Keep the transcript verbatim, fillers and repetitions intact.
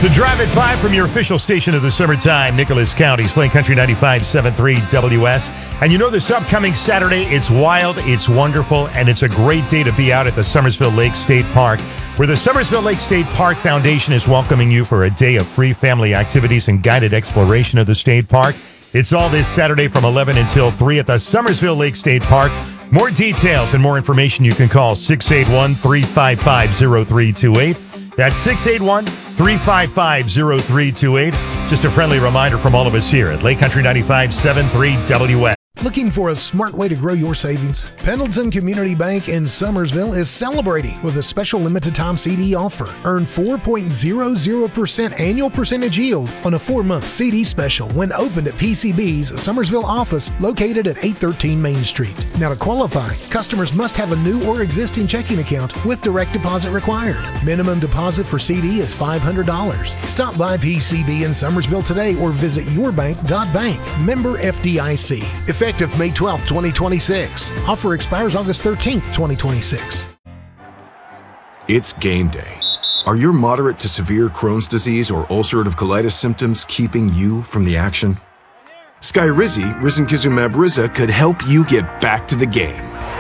The Drive at five from your official station of the summertime, Nicholas County, Slane Country ninety-five point seven three W S. And you know this upcoming Saturday, it's wild, it's wonderful, and it's a great day to be out at the Summersville Lake State Park, where the Summersville Lake State Park Foundation is welcoming you for a day of free family activities and guided exploration of the state park. It's all this Saturday from eleven until three at the Summersville Lake State Park. More details and more information, you can call six eight one, three five five, zero three two eight. That's six eight one, three five five, zero three two eight. Just a friendly reminder from all of us here at Lake Country ninety-five point seven three W S. Looking for a smart way to grow your savings? Pendleton Community Bank in Summersville is celebrating with a special limited time C D offer. Earn four point zero zero percent annual percentage yield on a four-month C D special when opened at P C B's Summersville office located at eight thirteen Main Street. Now to qualify, customers must have a new or existing checking account with direct deposit required. Minimum deposit for C D is five hundred dollars. Stop by P C B in Summersville today or visit your bank dot bank. Member F D I C. Effective May twelfth, twenty twenty-six. Offer expires August thirteenth, twenty twenty-six. It's game day. Are your moderate to severe Crohn's disease or ulcerative colitis symptoms keeping you from the action? Skyrizi, risankizumab Riza, could help you get back to the game.